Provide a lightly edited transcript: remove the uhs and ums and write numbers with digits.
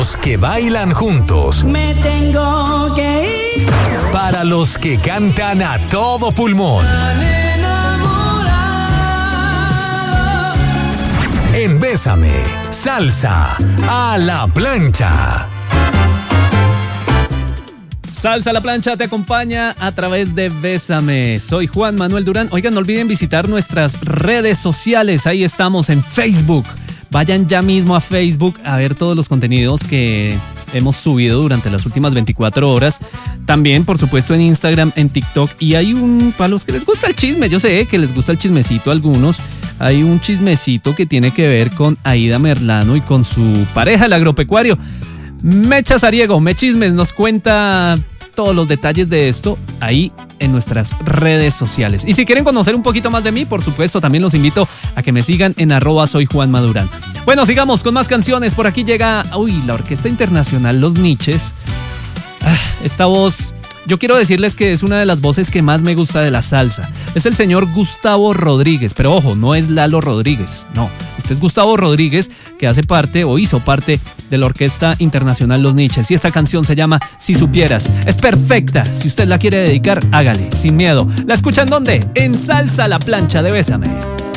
los que bailan juntos. Me tengo que ir. Para los que cantan a todo pulmón. En Bésame, salsa a la plancha. Salsa a la plancha te acompaña a través de Bésame. Soy Juan Manuel Durán. Oigan, no olviden visitar nuestras redes sociales. Ahí estamos en Facebook. Vayan ya mismo a Facebook a ver todos los contenidos que hemos subido durante las últimas 24 horas. También, por supuesto, en Instagram, en TikTok. Y hay para los que les gusta el chisme, yo sé que les gusta el chismecito a algunos. Hay un chismecito que tiene que ver con Aida Merlano y con su pareja, el agropecuario. Mecha Sariego, Mechismes, nos cuenta todos los detalles de esto ahí en nuestras redes sociales. Y si quieren conocer un poquito más de mí, por supuesto, también los invito a que me sigan en @soyjuanmadurán. Bueno, sigamos con más canciones. Por aquí llega, la Orquesta Internacional Los Niches. Esta voz, yo quiero decirles que es una de las voces que más me gusta de la salsa. Es el señor Gustavo Rodríguez, pero ojo, no es Lalo Rodríguez, no. Este es Gustavo Rodríguez, que hace parte o hizo parte de la Orquesta Internacional Los Niches. Y esta canción se llama Si Supieras. Es perfecta. Si usted la quiere dedicar, hágale, sin miedo. ¿La escuchan dónde? En Salsa a la Plancha de Bésame.